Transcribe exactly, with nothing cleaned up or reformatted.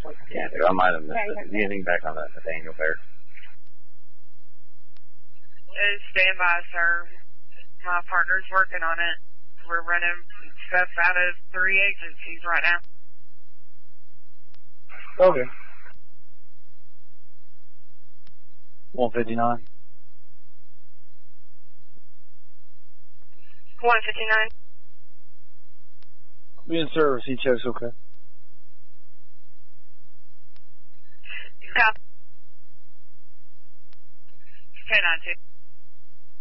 Yeah, dude, I might have missed it. Is anything back on that Nathaniel Bear? Uh, stand by, sir. My partner's working on it. We're running stuff out of three agencies right now. Okay. one fifty-nine. one fifty-nine. Be in service. He checks okay. Go. ten nine two.